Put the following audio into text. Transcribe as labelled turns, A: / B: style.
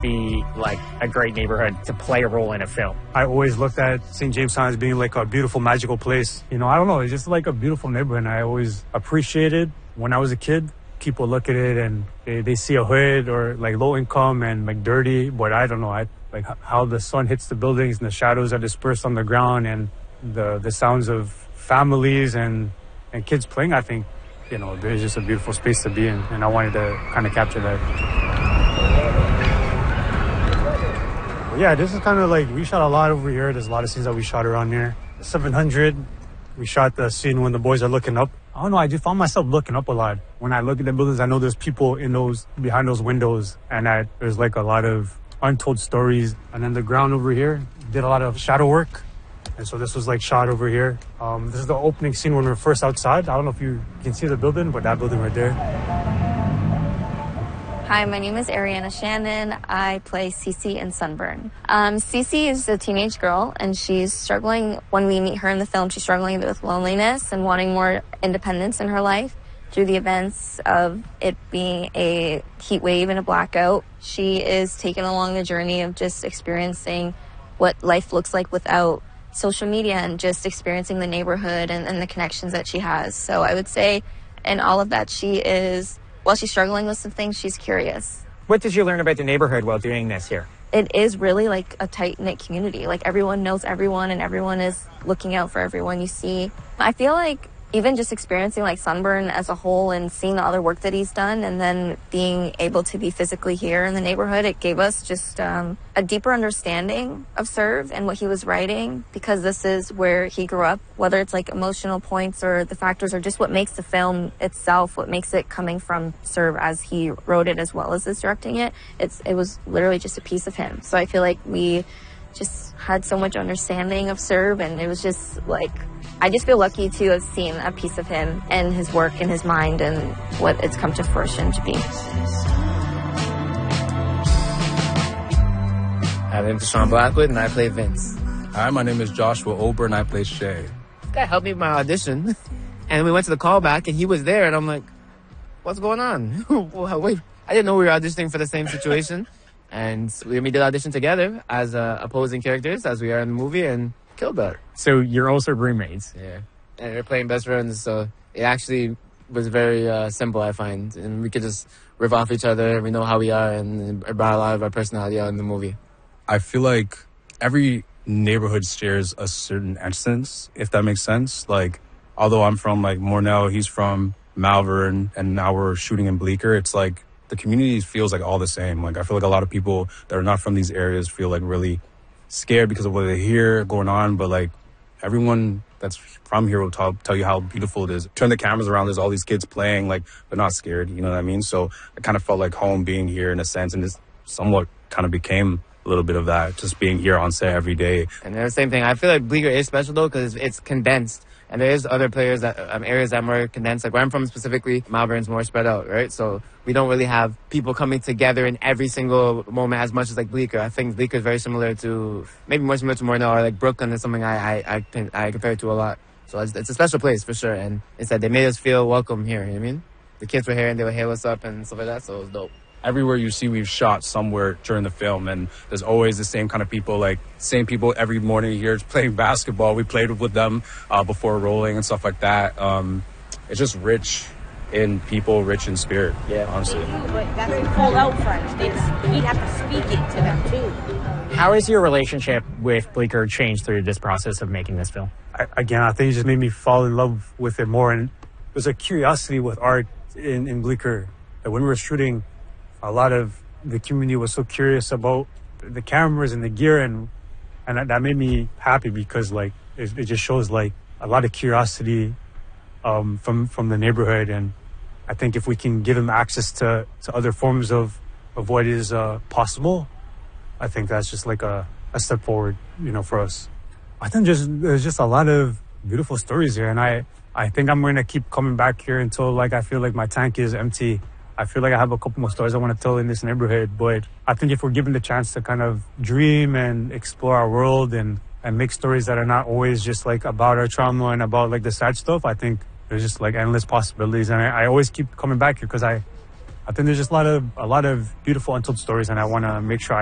A: be like a great neighborhood to play a role in a film.
B: I always looked at St. Jamestown as being like a beautiful, magical place. You know, I don't know, it's just like a beautiful neighborhood, and I always appreciated when I was a kid. People look at it and they see a hood or like low income and like dirty, but I don't know, like how the sun hits the buildings and the shadows are dispersed on the ground and the sounds of families and kids playing. I think, you know, there's just a beautiful space to be in, and I wanted to kind of capture that. Yeah, this is kind of like, we shot a lot over here. There's a lot of scenes that we shot around here. 700, we shot the scene when the boys are looking up. I don't know, I just found myself looking up a lot. When I look at the buildings, I know there's people behind those windows, and there's like a lot of untold stories. And then the ground over here did a lot of shadow work. And so this was like shot over here. This is the opening scene when we're first outside. I don't know if you can see the building, but that building right there.
C: Hi, my name is Ariana Shannon. I play Cece in Sunburn. Cece is a teenage girl, and she's struggling. When we meet her in the film, she's struggling with loneliness and wanting more independence in her life. Through the events of it being a heat wave and a blackout, she is taken along the journey of just experiencing what life looks like without social media and just experiencing the neighborhood and the connections that she has. So I would say in all of that, while she's struggling with some things, she's curious.
A: What did you learn about the neighborhood while doing this here?
C: It is really like a tight-knit community. Like everyone knows everyone and everyone is looking out for everyone you see. I feel like even just experiencing like Sunburn as a whole and seeing the other work that he's done and then being able to be physically here in the neighborhood, it gave us just a deeper understanding of Serve and what he was writing, because this is where he grew up, whether it's like emotional points or the factors or just what makes the film itself, what makes it coming from Serve as he wrote it as well as is directing it. It was literally just a piece of him. So I feel like we just had so much understanding of Serve, and it was just like, I just feel lucky to have seen a piece of him and his work and his mind and what it's come to fruition to be.
D: My name is Sean Blackwood, and I play Vince.
E: Hi, my name is Joshua Ober, and I play Shay.
D: This guy helped me with my audition, and we went to the callback, and he was there, and I'm like, what's going on? Wait, I didn't know we were auditioning for the same situation. And we did audition together as opposing characters, as we are in the movie, and killed that.
A: So you're also roommates?
D: Yeah. And we're playing best friends, so it actually was very simple, I find. And we could just riff off each other. We know how we are, and it brought a lot of our personality out in the movie.
E: I feel like every neighborhood shares a certain essence, if that makes sense. Like, although I'm from like Mornell, he's from Malvern, and now we're shooting in Bleecker, it's like the community feels like all the same. Like, I feel like a lot of people that are not from these areas feel like really scared because of what they hear going on, but like everyone that's from here will tell you how beautiful it is. Turn the cameras around, there's all these kids playing, like, they're not scared, you know what I mean? So I kind of felt like home being here in a sense, and this somewhat kind of became a little bit of that, just being here on set every day.
D: And then the same thing, I feel like Bleecker is special though, because it's condensed. And there is other players that areas that are more condensed. Like where I'm from specifically, Malvern's more spread out, right? So we don't really have people coming together in every single moment as much as like Bleecker. I think Bleecker is very similar to, maybe more similar to Mornell, or like Brooklyn is something I compare it to a lot. So it's a special place for sure. And instead they made us feel welcome here, you know what I mean? The kids were here and they would hail us up and stuff like that, so it was dope.
E: Everywhere you see, we've shot somewhere during the film, and there's always the same kind of people, like same people every morning here playing basketball. We played with them before rolling and stuff like that. It's just rich in people, rich in spirit, yeah, honestly.
F: But that's full out French. He'd have to speak it to them too.
A: How has your relationship with Bleecker changed through this process of making this film?
B: I think it just made me fall in love with it more, and there's a curiosity with art in Bleecker. That when we were shooting, a lot of the community was so curious about the cameras and the gear, and that made me happy, because like it just shows like a lot of curiosity from the neighborhood. And I think if we can give them access to other forms of what is possible, I think that's just like a step forward, you know, for us. I think there's just a lot of beautiful stories here, and I think I'm going to keep coming back here until like I feel like my tank is empty. I feel like I have a couple more stories I want to tell in this neighborhood, but I think if we're given the chance to kind of dream and explore our world and make stories that are not always just like about our trauma and about like the sad stuff, I think there's just like endless possibilities. And I always keep coming back here because I I think there's just a lot of beautiful untold stories, and I want to make sure